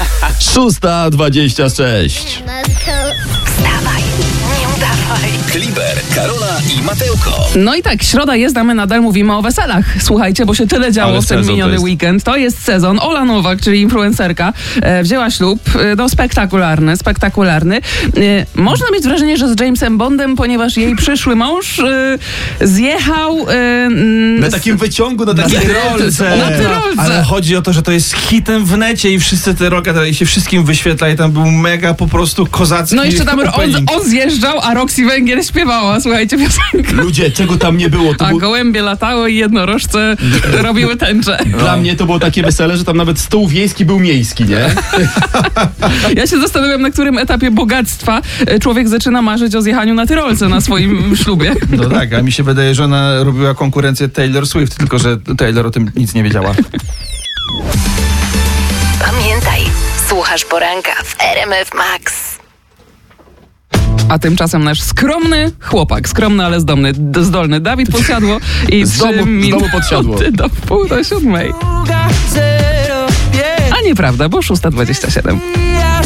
6:26. Wstawaj, nie udawaj. Kliber, Karola i Mateuko. No i tak, środa jest, a my nadal mówimy o weselach. Słuchajcie, bo się tyle działo Ale w ten sezon miniony to jest. weekend. To jest sezon. Ola Nowak, czyli influencerka, wzięła ślub. No spektakularny. Można mieć wrażenie, że z Jamesem Bondem, ponieważ jej przyszły mąż zjechał Na takim wyciągu, na takiej tyrolce. Na tyrolce. Ale chodzi o to, że to jest hitem w necie i wszyscy te roka się wszystkim wyświetla i tam był mega po prostu kozacki. No jeszcze tam opening. on zjeżdżał, a Roxy Węgiel śpiewała, słuchajcie, piosenkę. Ludzie, czego tam nie było, to A było... gołębie latały i jednorożce robiły tęczę. Dla mnie to było takie wesele, że tam nawet stół wiejski był miejski, nie? Ja się zastanawiam, na którym etapie bogactwa człowiek zaczyna marzyć o zjechaniu na tyrolce na swoim ślubie. No tak, a mi się wydaje, że ona robiła konkurencję Taylor Swift, tylko że Taylor o tym nic nie wiedziała. Pamiętaj, słuchasz poranka w RMF Max. A tymczasem nasz skromny chłopak, skromny, ale zdolny Dawid Podsiadło i Z domu 3 minuty Podsiadło. do 6:30. A nieprawda, bo 6:27.